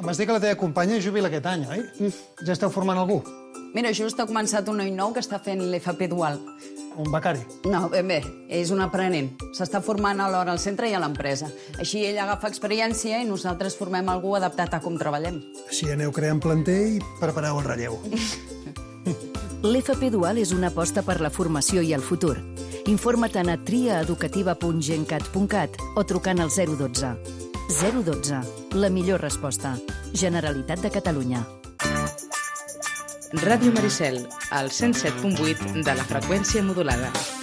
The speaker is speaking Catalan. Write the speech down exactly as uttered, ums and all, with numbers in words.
Em vas dir que la teva companya es jubila aquest any, oi? Ja esteu formant algú? Mira, just ha començat un noi nou que està fent l'F P dual. Un becari? No, ben bé, és un aprenent. S'està formant alhora al centre i a l'empresa. Així ell agafa experiència i nosaltres formem algú adaptat a com treballem. Així aneu creant planter i prepareu el relleu. L'F P Dual és una aposta per la formació i el futur. Informa't a triaeducativa punt gencat punt cat o trucant al zero dotze. zero dotze, la millor resposta. Generalitat de Catalunya. Ràdio Maricel, al cent set punt vuit de la freqüència modulada.